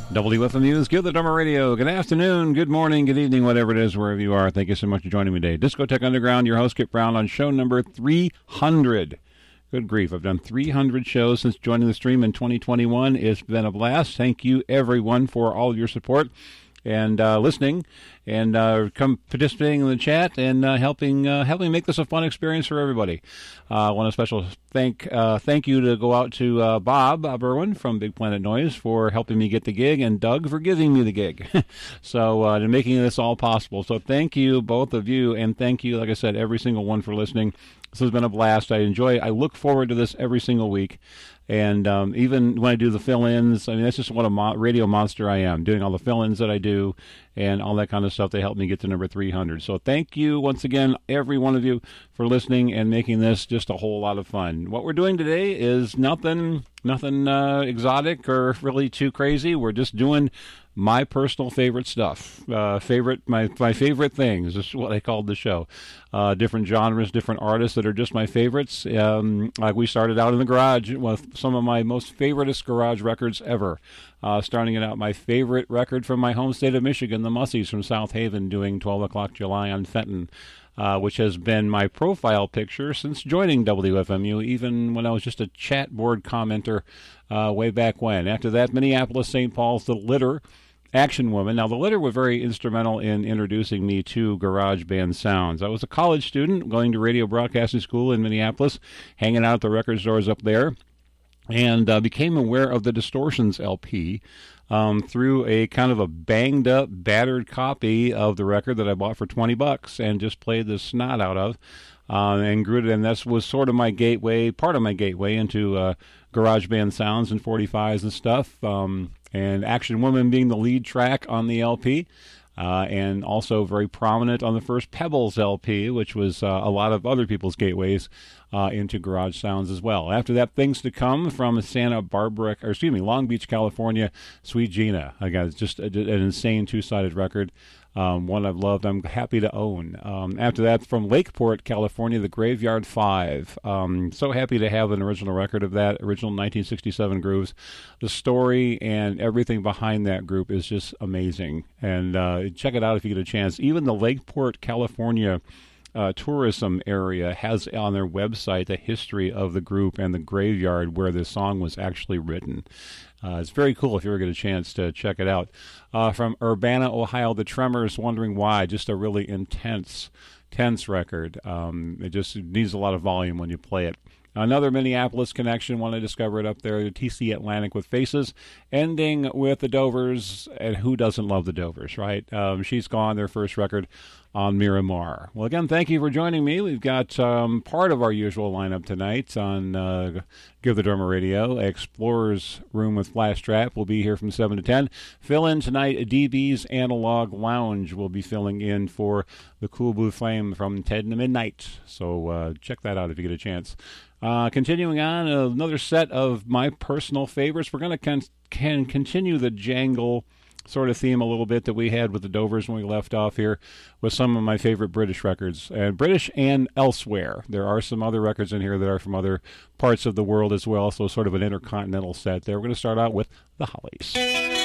WFMU's Give the Drummer Radio. Good afternoon, good morning, good evening, whatever it is, wherever you are. Thank you so much for joining me today. Discotheque Underground, your host, Kip Brown, on show number 300. Good grief, I've done 300 shows since joining the stream in 2021. It's been a blast. Thank you, everyone, for all of your support and listening and come participating in the chat and helping make this a fun experience for everybody. I want a special thank you to go out to Bob Irwin from Big Planet Noise for helping me get the gig, and Doug for giving me the gig. So and making this all possible. So thank you, both of you, and thank you, like I said, every single one for listening. This has been a blast. I look forward to this every single week. And even when I do the fill-ins, I mean, that's just what a radio monster I am, doing all the fill-ins that I do and all that kind of stuff. They help me get to number 300. So thank you once again, every one of you, for listening and making this just a whole lot of fun. What we're doing today is nothing exotic or really too crazy. We're just doing my personal favorite stuff, my favorite things. This is what I called the show. Different genres, different artists that are just my favorites. Like we started out in the garage with some of my most favoriteest garage records ever. Starting it out, my favorite record from my home state of Michigan, the Mussies from South Haven, doing 12 O'Clock July on Fenton. Which has been my profile picture since joining WFMU, even when I was just a chat board commenter way back when. After that, Minneapolis, St. Paul's, The Litter, Action Woman. Now, The Litter were very instrumental in introducing me to garage band sounds. I was a college student going to radio broadcasting school in Minneapolis, hanging out at the record stores up there, and became aware of the Distortions LP through a kind of a banged-up, battered copy of the record that I bought for $20 and just played the snot out of, and grew it. And that was sort of my gateway, part of my gateway into garage band sounds and 45s and stuff. And Action Woman being the lead track on the LP. And also very prominent on the first Pebbles LP, which was a lot of other people's gateways into garage sounds as well. After that, Things to Come from Long Beach, California, Sweet Gina. Again, it's just an insane two-sided record. One I've loved, I'm happy to own. After that, from Lakeport, California, The Graveyard 5. So happy to have an original record of that, original 1967 grooves. The story and everything behind that group is just amazing. And check it out if you get a chance. Even the Lakeport, California tourism area has on their website the history of the group and the graveyard where this song was actually written. It's very cool if you ever get a chance to check it out. From Urbana, Ohio, The Tremors, Wondering Why, just a really tense record. It just needs a lot of volume when you play it. Another Minneapolis connection, one I discovered up there, the TC Atlantic with Faces, ending with the Dovers, and who doesn't love the Dovers, right? She's Gone, their first record on Miramar. Well, again, thank you for joining me. We've got part of our usual lineup tonight on Give the Drummer Radio. Explorer's Room with Flash Trap will be here from 7 to 10. Fill in tonight, DB's Analog Lounge will be filling in for the Cool Blue Flame from 10 to midnight. So check that out if you get a chance. Continuing on, another set of my personal favorites. We're going to continue the jangle sort of theme a little bit that we had with the Dovers when we left off here with some of my favorite British records, and British and elsewhere. There are some other records in here that are from other parts of the world as well, so sort of an intercontinental set there. We're going to start out with the Hollies.